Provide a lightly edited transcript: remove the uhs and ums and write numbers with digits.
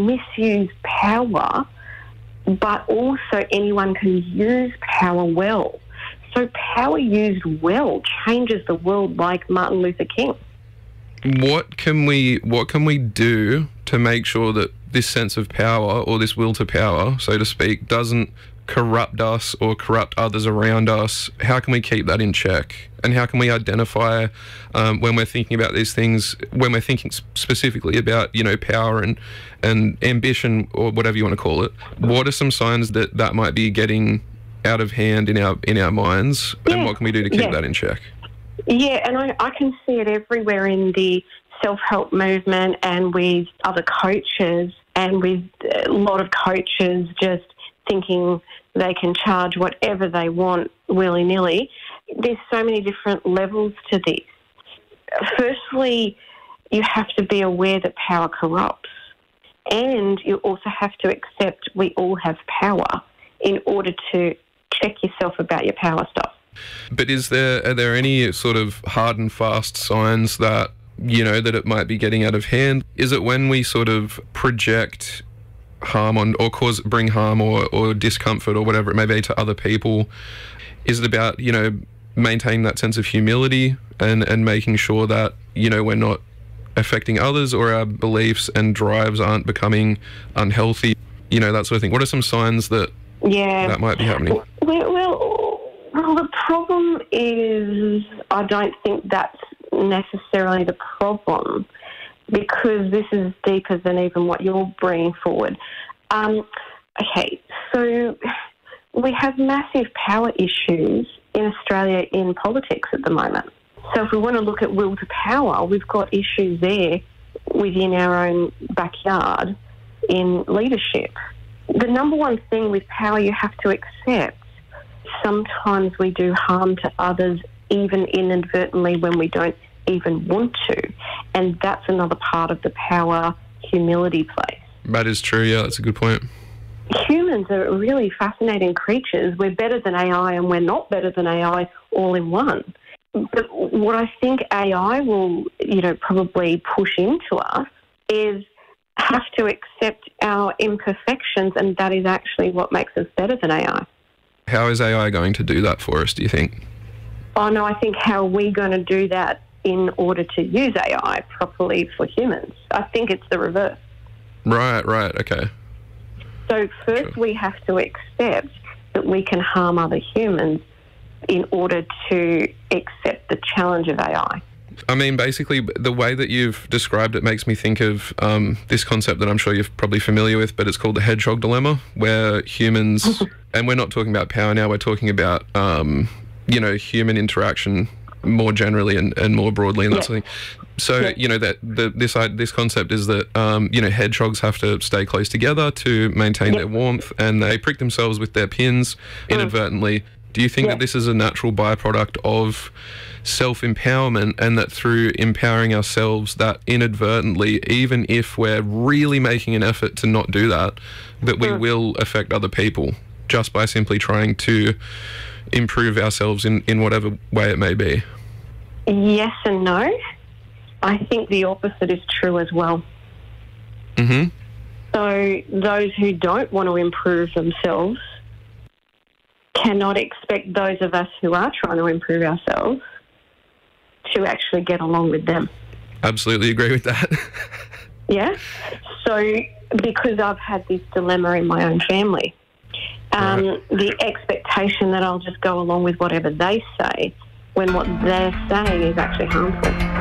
misuse power, but also anyone can use power well. So power used well changes the world, like Martin Luther King. What can we do to make sure that this sense of power, or this will to power, so to speak, doesn't corrupt us or corrupt others around us? How can we keep that in check? And how can we identify when we're thinking about these things, when we're thinking specifically about, power and ambition, or whatever you want to call it? What are some signs that might be getting out of hand in our minds, and what can we do to keep that in check? Yeah, and I can see it everywhere in the self-help movement and with other coaches, and with a lot of coaches just thinking they can charge whatever they want willy-nilly. There's so many different levels to this. Firstly, you have to be aware that power corrupts, and you also have to accept we all have power in order to check yourself about your power stuff. But are there any sort of hard and fast signs that, that it might be getting out of hand? Is it when we sort of project harm on, or bring harm or discomfort or whatever it may be to other people? Is it about, maintaining that sense of humility and making sure that, we're not affecting others, or our beliefs and drives aren't becoming unhealthy, that sort of thing? What are some signs that might be happening? Well, the problem is I don't think that's necessarily the problem, because this is deeper than even what you're bringing forward. Okay, so we have massive power issues in Australia in politics at the moment. So if we want to look at will to power, we've got issues there within our own backyard in leadership. The number one thing with power you have to accept, sometimes we do harm to others, even inadvertently, when we don't even want to. And that's another part of the power humility place. That is true, yeah, that's a good point. Humans are really fascinating creatures. We're better than AI and we're not better than AI all in one. But what I think AI will, probably push into us is have to accept our imperfections, and that is actually what makes us better than AI. How is AI going to do that for us, do you think? Oh, no, I think how are we going to do that in order to use AI properly for humans? I think it's the reverse. Right, okay. So first we have to accept that we can harm other humans in order to accept the challenge of AI. I mean, basically, the way that you've described it makes me think of this concept that I'm sure you're probably familiar with, but it's called the hedgehog dilemma, where humans, and we're not talking about power now, we're talking about, human interaction more generally and more broadly and that sort of thing. So, that this concept is that, hedgehogs have to stay close together to maintain their warmth, and they prick themselves with their pins inadvertently. Do you think that this is a natural byproduct of self-empowerment, and that through empowering ourselves, that inadvertently, even if we're really making an effort to not do that, that we will affect other people just by simply trying to improve ourselves in whatever way it may be? Yes and no. I think the opposite is true as well. Mm-hmm. So those who don't want to improve themselves cannot expect those of us who are trying to improve ourselves to actually get along with them. Absolutely agree with that. Yeah. So because I've had this dilemma in my own family, the expectation that I'll just go along with whatever they say when what they're saying is actually harmful.